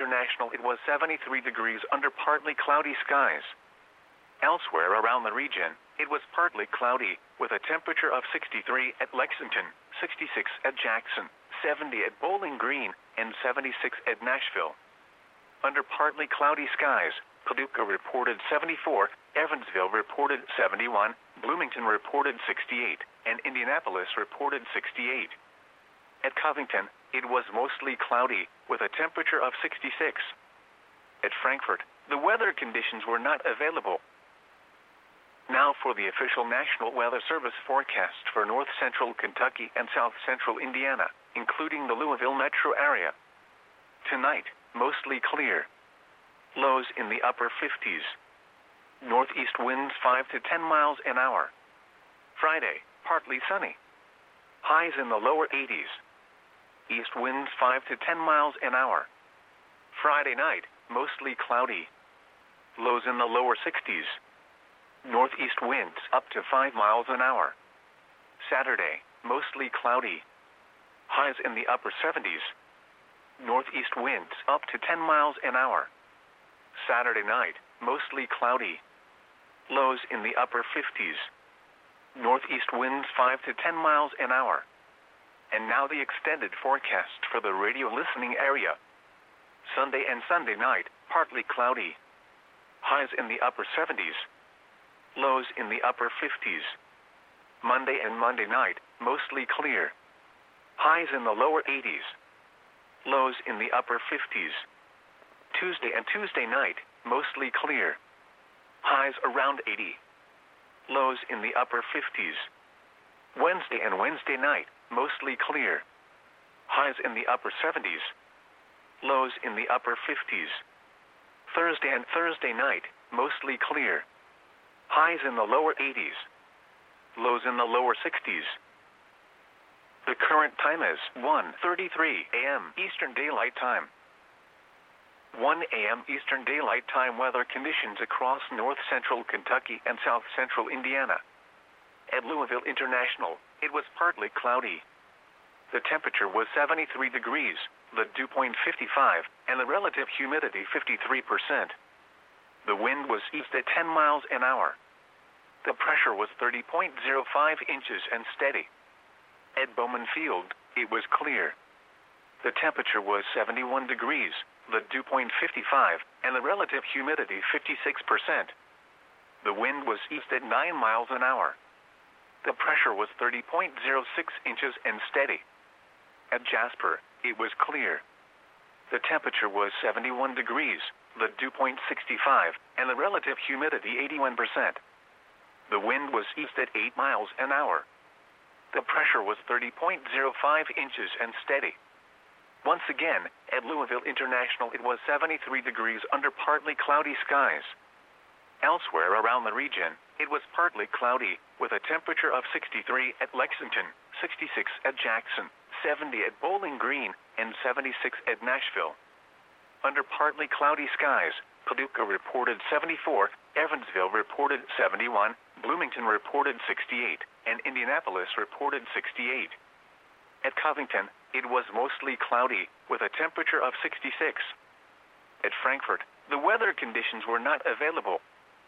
International, it was 73 degrees under partly cloudy skies. Elsewhere around the region, it was partly cloudy, with a temperature of 63 at Lexington, 66 at Jackson, 70 at Bowling Green, and 76 at Nashville. Under partly cloudy skies, Paducah reported 74, Evansville reported 71, Bloomington reported 68, and Indianapolis reported 68. At Covington, it was mostly cloudy, with a temperature of 66. At Frankfort, the weather conditions were not available. Now for the official National Weather Service forecast for north central Kentucky and south central Indiana, including the Louisville metro area. Tonight, mostly clear. Lows in the upper 50s. Northeast winds 5 to 10 miles an hour. Friday, partly sunny. Highs in the lower 80s. East winds 5 to 10 miles an hour. Friday night, mostly cloudy. Lows in the lower 60s. Northeast winds up to 5 miles an hour. Saturday, mostly cloudy. Highs in the upper 70s. Northeast winds up to 10 miles an hour. Saturday night, mostly cloudy. Lows in the upper 50s. Northeast winds 5 to 10 miles an hour. And now the extended forecast for the radio listening area. Sunday and Sunday night, partly cloudy. Highs in the upper 70s. Lows in the upper 50s. Monday and Monday night, mostly clear. Highs in the lower 80s. Lows in the upper 50s. Tuesday and Tuesday night, mostly clear. Highs around 80. Lows in the upper 50s. Wednesday and Wednesday night, mostly clear. Highs in the upper 70s. Lows in the upper 50s. Thursday and Thursday night, mostly clear. Highs in the lower 80s. Lows in the lower 60s. The current time is 1:33 a.m. Eastern Daylight Time. 1 a.m. Eastern Daylight Time weather conditions across north central Kentucky and south central Indiana. At Louisville International, it was partly cloudy. The temperature was 73 degrees, the dew point 55, and the relative humidity 53%. The wind was east at 10 miles an hour. The pressure was 30.05 inches and steady. At Bowman Field, it was clear. The temperature was 71 degrees, the dew point 55, and the relative humidity 56%. The wind was east at 9 miles an hour. The pressure was 30.06 inches and steady. At Jasper, it was clear. The temperature was 71 degrees, the dew point 65, and the relative humidity 81%. The wind was east at 8 miles an hour. The pressure was 30.05 inches and steady. Once again, at Louisville International, it was 73 degrees under partly cloudy skies. Elsewhere around the region, it was partly cloudy, with a temperature of 63 at Lexington, 66 at Jackson, 70 at Bowling Green, and 76 at Nashville. Under partly cloudy skies, Paducah reported 74, Evansville reported 71, Bloomington reported 68, and Indianapolis reported 68. At Covington, it was mostly cloudy, with a temperature of 66. At Frankfort, the weather conditions were not available.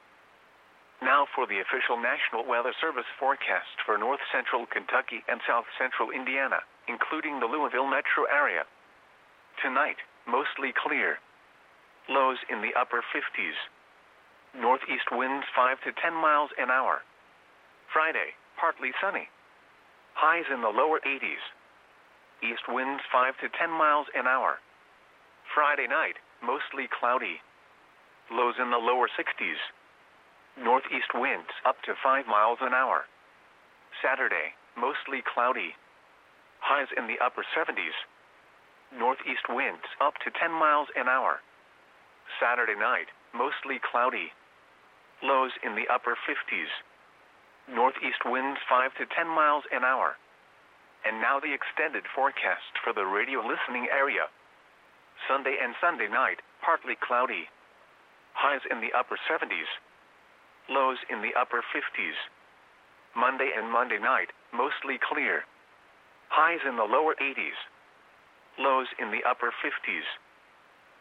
Now for the official National Weather Service forecast for north central Kentucky and south central Indiana, including the Louisville metro area. Tonight, mostly clear. Lows in the upper 50s. Northeast winds 5 to 10 miles an hour. Friday, partly sunny. Highs in the lower 80s. East winds 5 to 10 miles an hour. Friday night, mostly cloudy. Lows in the lower 60s. Northeast winds up to 5 miles an hour. Saturday, mostly cloudy. Highs in the upper 70s. Northeast winds up to 10 miles an hour. Saturday night, mostly cloudy. Lows in the upper 50s. Northeast winds 5 to 10 miles an hour. And now the extended forecast for the radio listening area. Sunday and Sunday night, partly cloudy. Highs in the upper 70s. Lows in the upper 50s. Monday and Monday night, mostly clear. Highs in the lower 80s. Lows in the upper 50s.